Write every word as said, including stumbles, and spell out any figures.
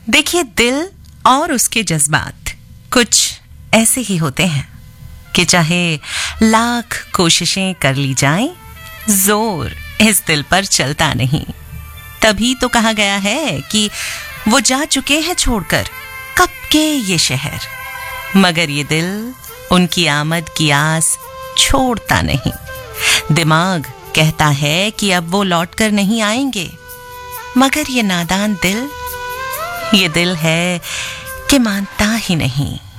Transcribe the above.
देखिए, दिल और उसके जज्बात कुछ ऐसे ही होते हैं कि चाहे लाख कोशिशें कर ली जाएं, जोर इस दिल पर चलता नहीं। तभी तो कहा गया है कि वो जा चुके हैं छोड़कर कब के ये शहर, मगर ये दिल उनकी आमद की आस छोड़ता नहीं। दिमाग कहता है कि अब वो लौटकर नहीं आएंगे, मगर ये नादान दिल, ये दिल है कि मानता ही नहीं।